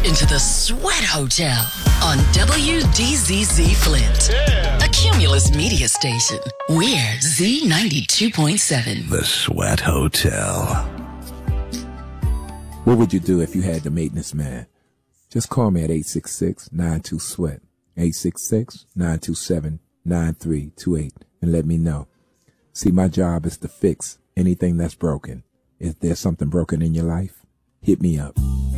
into the Sweat Hotel on WDZZ Flint, a Cumulus media station. We're Z92.7. The Sweat Hotel. What would you do if you had the maintenance man? Just call me at 866-92-SWEAT, 866-927-9328, and let me know. See, my job is to fix anything that's broken. Is there something broken in your life? Hit me up.